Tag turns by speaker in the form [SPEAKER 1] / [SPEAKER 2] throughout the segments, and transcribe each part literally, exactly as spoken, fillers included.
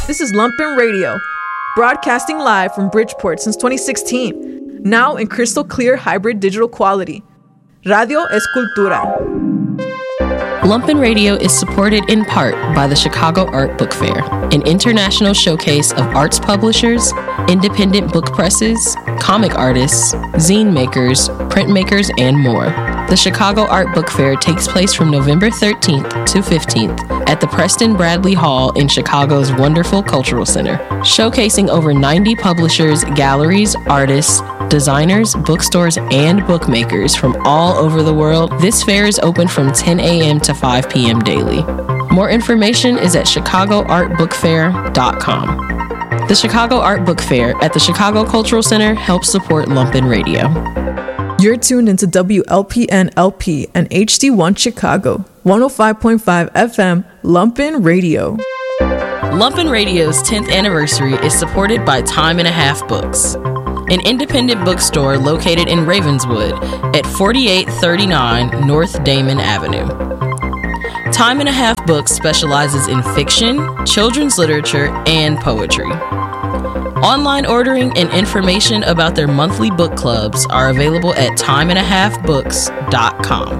[SPEAKER 1] This is Lumpen Radio, broadcasting live from Bridgeport since twenty sixteen, now in crystal clear hybrid digital quality. Radio es Cultura.
[SPEAKER 2] Lumpen Radio is supported in part by the Chicago Art Book Fair, an international showcase of arts publishers, independent book presses, comic artists, zine makers, printmakers, and more. The Chicago Art Book Fair takes place from November thirteenth to fifteenth at the Preston Bradley Hall in Chicago's wonderful Cultural Center, showcasing over ninety publishers, galleries, artists, designers, bookstores, and bookmakers from all over the world. This fair is open from ten a.m. to five p.m. daily. More information is at chicago art book fair dot com. The Chicago Art Book Fair at the Chicago Cultural Center helps support Lumpen Radio.
[SPEAKER 1] You're tuned into W L P N L P and H D one Chicago, one oh five point five F M, Lumpen Radio.
[SPEAKER 2] Lumpen Radio's tenth anniversary is supported by Time and a Half Books, an independent bookstore located in Ravenswood at forty-eight thirty-nine North Damon Avenue. Time and a Half Books specializes in fiction, children's literature, and poetry. Online ordering and information about their monthly book clubs are available at time and a half books dot com.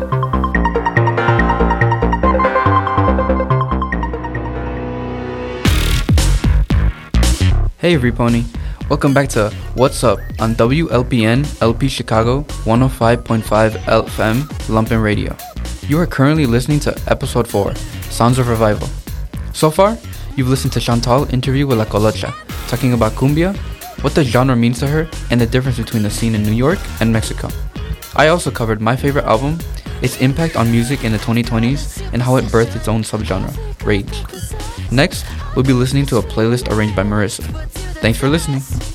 [SPEAKER 3] Hey Repony, welcome back to What's Up on W L P N L P Chicago one oh five point five F M Lumpen Radio. You are currently listening to episode four, Sounds of Revival. So far, you've listened to Chantal interview with La Colocha, talking about cumbia, what the genre means to her, and the difference between the scene in New York and Mexico. I also covered my favorite album, its impact on music in the twenty twenties, and how it birthed its own subgenre, rage. Next, we'll be listening to a playlist arranged by Marissa. Thanks for listening.